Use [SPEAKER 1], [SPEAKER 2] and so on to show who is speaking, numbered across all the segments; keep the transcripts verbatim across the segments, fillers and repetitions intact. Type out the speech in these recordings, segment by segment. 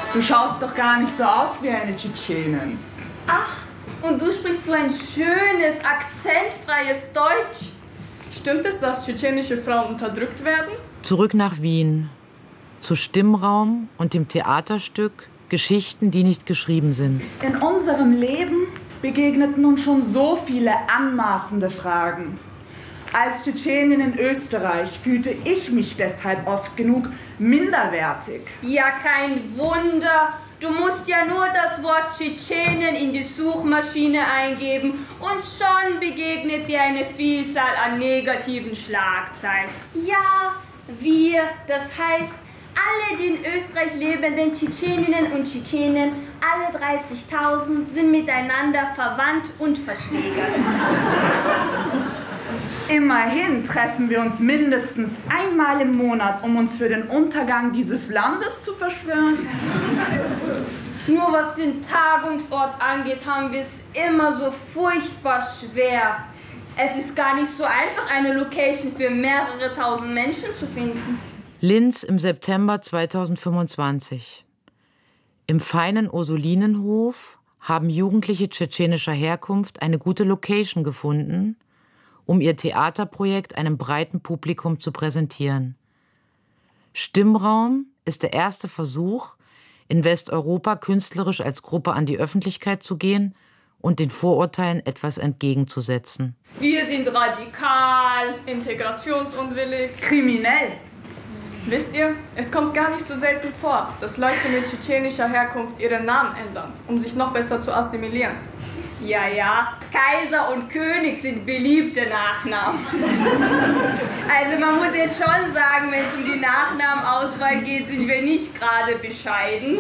[SPEAKER 1] Du schaust doch gar nicht so aus wie eine Tschetschenin.
[SPEAKER 2] Ach, und du sprichst so ein schönes, akzentfreies Deutsch.
[SPEAKER 3] Stimmt es, dass tschetschenische Frauen unterdrückt werden?
[SPEAKER 4] Zurück nach Wien. Zu Stimmraum und dem Theaterstück Geschichten, die nicht geschrieben sind.
[SPEAKER 1] In unserem Leben begegneten uns schon so viele anmaßende Fragen. Als Tschetschenin in Österreich fühlte ich mich deshalb oft genug minderwertig.
[SPEAKER 2] Ja, kein Wunder. Du musst ja nur das Wort Tschetschenen in die Suchmaschine eingeben und schon begegnet dir eine Vielzahl an negativen Schlagzeilen. Ja, wir, das heißt, alle die in Österreich lebenden Tschetscheninnen und Tschetschenen, alle dreißigtausend, sind miteinander verwandt und verschwägert.
[SPEAKER 1] Immerhin treffen wir uns mindestens einmal im Monat, um uns für den Untergang dieses Landes zu verschwören.
[SPEAKER 2] Nur was den Tagungsort angeht, haben wir es immer so furchtbar schwer. Es ist gar nicht so einfach, eine Location für mehrere tausend Menschen zu finden.
[SPEAKER 4] Linz im September zweitausendfünfundzwanzig. Im feinen Ursulinenhof haben Jugendliche tschetschenischer Herkunft eine gute Location gefunden, um ihr Theaterprojekt einem breiten Publikum zu präsentieren. Stimmraum ist der erste Versuch, in Westeuropa künstlerisch als Gruppe an die Öffentlichkeit zu gehen und den Vorurteilen etwas entgegenzusetzen.
[SPEAKER 3] Wir sind radikal, integrationsunwillig,
[SPEAKER 1] kriminell.
[SPEAKER 3] Wisst ihr, es kommt gar nicht so selten vor, dass Leute mit tschetschenischer Herkunft ihren Namen ändern, um sich noch besser zu assimilieren.
[SPEAKER 2] Ja, ja, Kaiser und König sind beliebte Nachnamen. Also man muss jetzt schon sagen, wenn es um die Nachnamenauswahl geht, sind wir nicht gerade bescheiden.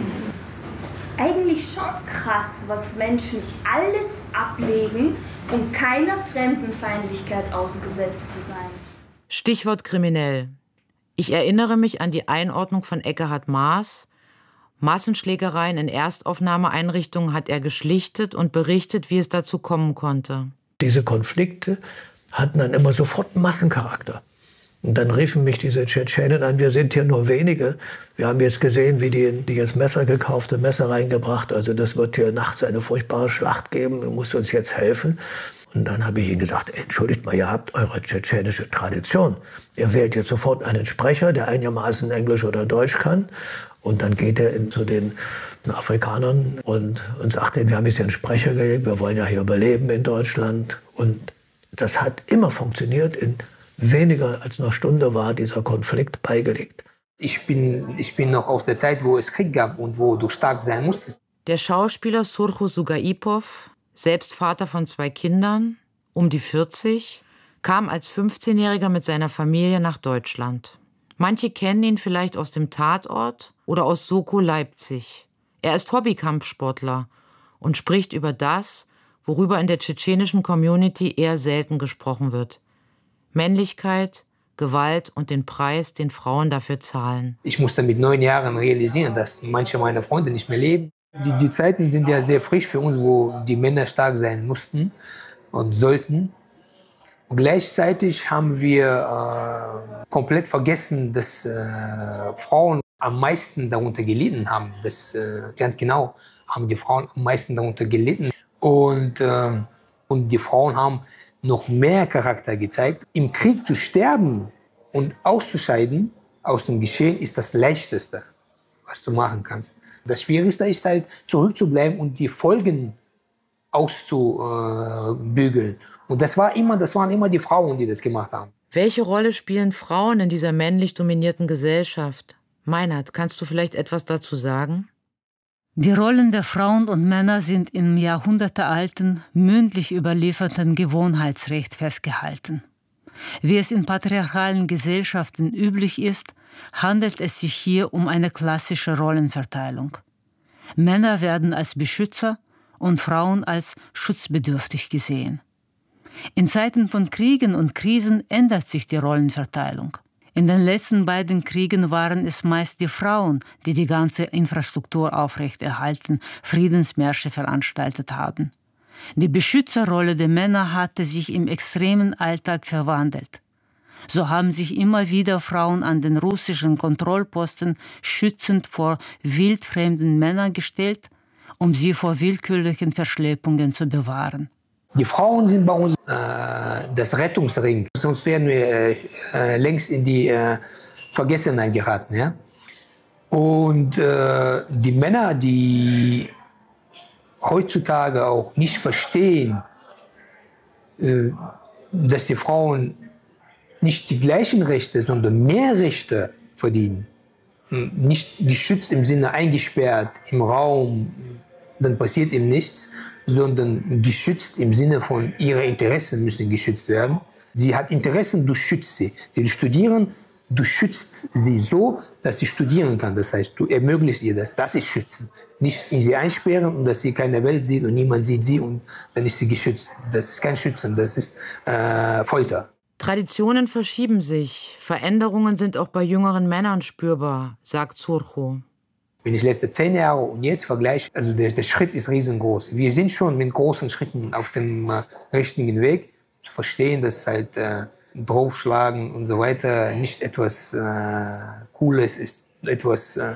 [SPEAKER 2] Eigentlich schon krass, was Menschen alles ablegen, um keiner Fremdenfeindlichkeit ausgesetzt zu sein.
[SPEAKER 4] Stichwort kriminell. Ich erinnere mich an die Einordnung von Ekkehard Maas. Massenschlägereien in Erstaufnahmeeinrichtungen hat er geschlichtet und berichtet, wie es dazu kommen konnte.
[SPEAKER 5] Diese Konflikte hatten dann immer sofort Massencharakter. Und dann riefen mich diese Tschetschenen an, wir sind hier nur wenige. Wir haben jetzt gesehen, wie die, die das Messer gekaufte Messer reingebracht. Also das wird hier nachts eine furchtbare Schlacht geben, du musst uns jetzt helfen. Und dann habe ich ihnen gesagt, entschuldigt mal, ihr habt eure tschetschenische Tradition. Ihr wählt jetzt sofort einen Sprecher, der einigermaßen Englisch oder Deutsch kann. Und dann geht er in, zu den Afrikanern und, und sagt denen, wir haben jetzt hier einen Sprecher gelegt, wir wollen ja hier überleben in Deutschland. Und das hat immer funktioniert. In weniger als einer Stunde war dieser Konflikt beigelegt.
[SPEAKER 6] Ich bin, ich bin noch aus der Zeit, wo es Krieg gab und wo du stark sein musstest.
[SPEAKER 4] Der Schauspieler Surcho Sugaipov, selbst Vater von zwei Kindern, um die vierzig, kam als fünfzehnjähriger mit seiner Familie nach Deutschland. Manche kennen ihn vielleicht aus dem Tatort oder aus Soko Leipzig. Er ist Hobbykampfsportler und spricht über das, worüber in der tschetschenischen Community eher selten gesprochen wird. Männlichkeit, Gewalt und den Preis, den Frauen dafür zahlen.
[SPEAKER 6] Ich musste mit neun Jahren realisieren, dass manche meiner Freunde nicht mehr leben. Die, die Zeiten sind ja sehr frisch für uns, wo die Männer stark sein mussten und sollten. Und gleichzeitig haben wir äh, komplett vergessen, dass äh, Frauen am meisten darunter gelitten haben. Das, äh, ganz genau haben die Frauen am meisten darunter gelitten. Und, äh, und die Frauen haben noch mehr Charakter gezeigt. Im Krieg zu sterben und auszuscheiden aus dem Geschehen ist das Leichteste, was du machen kannst. Das Schwierigste ist halt, zurückzubleiben und die Folgen auszubügeln. Und das, war immer, das waren immer die Frauen, die das gemacht haben.
[SPEAKER 4] Welche Rolle spielen Frauen in dieser männlich dominierten Gesellschaft? Meinhard, kannst du vielleicht etwas dazu sagen?
[SPEAKER 7] Die Rollen der Frauen und Männer sind im jahrhundertealten, mündlich überlieferten Gewohnheitsrecht festgehalten. Wie es in patriarchalen Gesellschaften üblich ist, handelt es sich hier um eine klassische Rollenverteilung. Männer werden als Beschützer und Frauen als schutzbedürftig gesehen. In Zeiten von Kriegen und Krisen ändert sich die Rollenverteilung. In den letzten beiden Kriegen waren es meist die Frauen, die die ganze Infrastruktur aufrechterhalten, Friedensmärsche veranstaltet haben. Die Beschützerrolle der Männer hatte sich im extremen Alltag verwandelt. So haben sich immer wieder Frauen an den russischen Kontrollposten schützend vor wildfremden Männern gestellt, um sie vor willkürlichen Verschleppungen zu bewahren.
[SPEAKER 6] Die Frauen sind bei uns äh, das Rettungsring, sonst wären wir äh, längst in die äh, Vergessenheit geraten. Ja? Und äh, die Männer, die heutzutage auch nicht verstehen, äh, dass die Frauen nicht die gleichen Rechte, sondern mehr Rechte verdienen, nicht geschützt im Sinne eingesperrt im Raum, dann passiert ihm nichts, sondern geschützt im Sinne von, ihre Interessen müssen geschützt werden. Sie hat Interessen, du schützt sie. Sie will studieren, du schützt sie so, dass sie studieren kann. Das heißt, du ermöglichst ihr das. Das ist Schützen. Nicht in sie einsperren und dass sie keine Welt sieht und niemand sieht sie und dann ist sie geschützt. Das ist kein Schützen, das ist äh, Folter.
[SPEAKER 4] Traditionen verschieben sich. Veränderungen sind auch bei jüngeren Männern spürbar, sagt Zurcho.
[SPEAKER 6] Wenn ich die letzten zehn Jahre und jetzt vergleiche, also der, der Schritt ist riesengroß. Wir sind schon mit großen Schritten auf dem äh, richtigen Weg, zu verstehen, dass halt äh, draufschlagen und so weiter nicht etwas äh, Cooles ist, etwas, äh,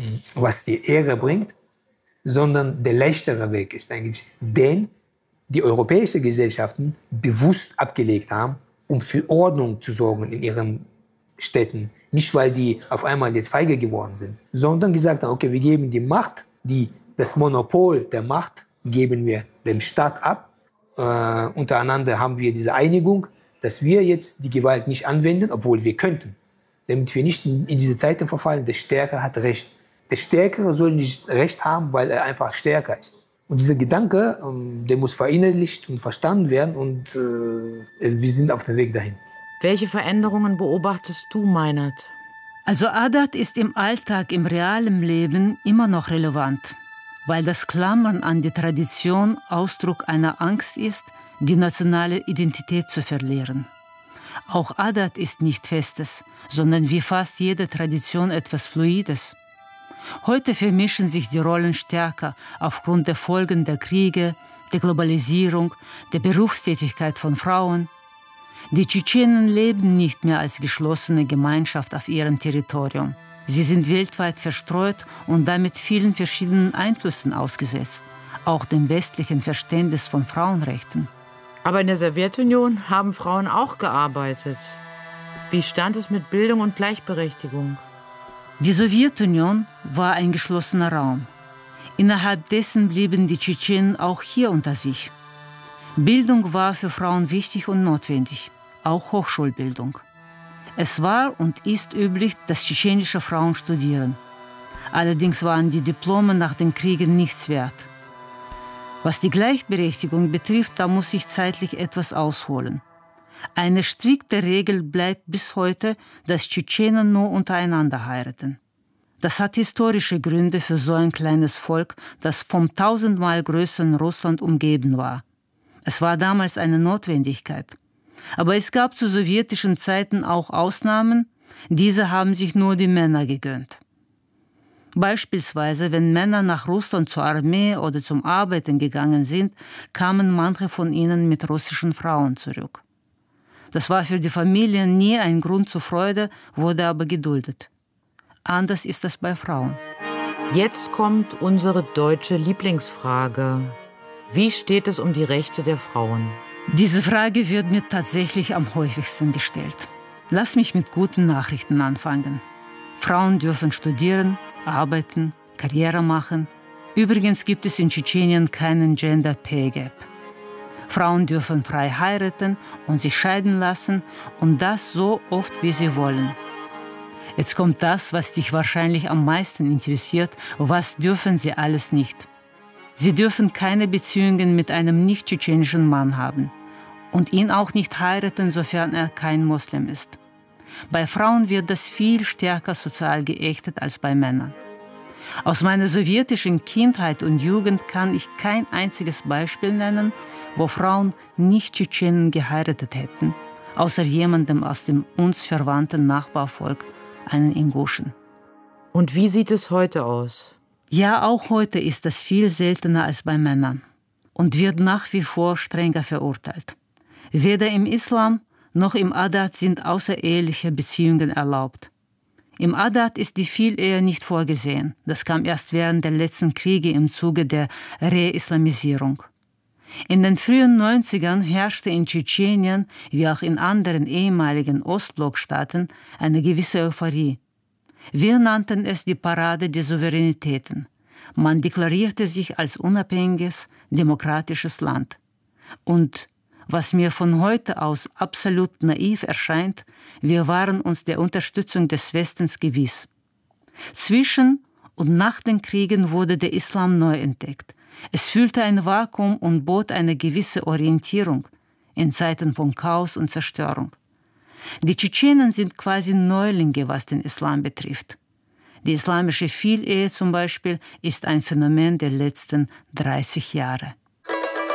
[SPEAKER 6] was die Ehre bringt, sondern der leichtere Weg ist eigentlich, den die europäischen Gesellschaften bewusst abgelegt haben, um für Ordnung zu sorgen in ihren Städten. Nicht, weil die auf einmal jetzt feige geworden sind, sondern gesagt haben, okay, wir geben die Macht, die, das Monopol der Macht geben wir dem Staat ab. Äh, untereinander haben wir diese Einigung, dass wir jetzt die Gewalt nicht anwenden, obwohl wir könnten. Damit wir nicht in, in diese Zeiten verfallen, der Stärkere hat Recht. Der Stärkere soll nicht Recht haben, weil er einfach stärker ist. Und dieser Gedanke, ähm, der muss verinnerlicht und verstanden werden und äh, wir sind auf dem Weg dahin.
[SPEAKER 4] Welche Veränderungen beobachtest du, Meinert?
[SPEAKER 7] Also Adat ist im Alltag, im realen Leben immer noch relevant, weil das Klammern an die Tradition Ausdruck einer Angst ist, die nationale Identität zu verlieren. Auch Adat ist nicht Festes, sondern wie fast jede Tradition etwas Fluides. Heute vermischen sich die Rollen stärker aufgrund der Folgen der Kriege, der Globalisierung, der Berufstätigkeit von Frauen. Die Tschetschenen leben nicht mehr als geschlossene Gemeinschaft auf ihrem Territorium. Sie sind weltweit verstreut und damit vielen verschiedenen Einflüssen ausgesetzt, auch dem westlichen Verständnis von Frauenrechten.
[SPEAKER 4] Aber in der Sowjetunion haben Frauen auch gearbeitet. Wie stand es mit Bildung und Gleichberechtigung?
[SPEAKER 7] Die Sowjetunion war ein geschlossener Raum. Innerhalb dessen blieben die Tschetschenen auch hier unter sich. Bildung war für Frauen wichtig und notwendig, auch Hochschulbildung. Es war und ist üblich, dass tschetschenische Frauen studieren. Allerdings waren die Diplome nach den Kriegen nichts wert. Was die Gleichberechtigung betrifft, da muss ich zeitlich etwas ausholen. Eine strikte Regel bleibt bis heute, dass Tschetschenen nur untereinander heiraten. Das hat historische Gründe für so ein kleines Volk, das vom tausendmal größeren Russland umgeben war. Es war damals eine Notwendigkeit. Aber es gab zu sowjetischen Zeiten auch Ausnahmen, diese haben sich nur die Männer gegönnt. Beispielsweise, wenn Männer nach Russland zur Armee oder zum Arbeiten gegangen sind, kamen manche von ihnen mit russischen Frauen zurück. Das war für die Familien nie ein Grund zur Freude, wurde aber geduldet. Anders ist das bei Frauen.
[SPEAKER 4] Jetzt kommt unsere deutsche Lieblingsfrage. Wie steht es um die Rechte der Frauen?
[SPEAKER 7] Diese Frage wird mir tatsächlich am häufigsten gestellt. Lass mich mit guten Nachrichten anfangen. Frauen dürfen studieren, arbeiten, Karriere machen. Übrigens gibt es in Tschetschenien keinen Gender Pay Gap. Frauen dürfen frei heiraten und sich scheiden lassen und das so oft, wie sie wollen. Jetzt kommt das, was dich wahrscheinlich am meisten interessiert. Was dürfen sie alles nicht? Sie dürfen keine Beziehungen mit einem nicht-tschetschenischen Mann haben und ihn auch nicht heiraten, sofern er kein Moslem ist. Bei Frauen wird das viel stärker sozial geächtet als bei Männern. Aus meiner sowjetischen Kindheit und Jugend kann ich kein einziges Beispiel nennen, wo Frauen Nicht-Tschetschenen geheiratet hätten, außer jemandem aus dem uns verwandten Nachbarvolk, einen Inguschen.
[SPEAKER 4] Und wie sieht es heute aus?
[SPEAKER 7] Ja, auch heute ist das viel seltener als bei Männern und wird nach wie vor strenger verurteilt. Weder im Islam noch im Adat sind außereheliche Beziehungen erlaubt. Im Adat ist die Vielehe nicht vorgesehen. Das kam erst während der letzten Kriege im Zuge der Re-Islamisierung. In den frühen neunzigern herrschte in Tschetschenien, wie auch in anderen ehemaligen Ostblockstaaten, eine gewisse Euphorie. Wir nannten es die Parade der Souveränitäten. Man deklarierte sich als unabhängiges, demokratisches Land. Und was mir von heute aus absolut naiv erscheint, wir waren uns der Unterstützung des Westens gewiss. Zwischen und nach den Kriegen wurde der Islam neu entdeckt. Es füllte ein Vakuum und bot eine gewisse Orientierung in Zeiten von Chaos und Zerstörung. Die Tschetschenen sind quasi Neulinge, was den Islam betrifft. Die islamische Vielehe zum Beispiel ist ein Phänomen der letzten dreißig Jahre.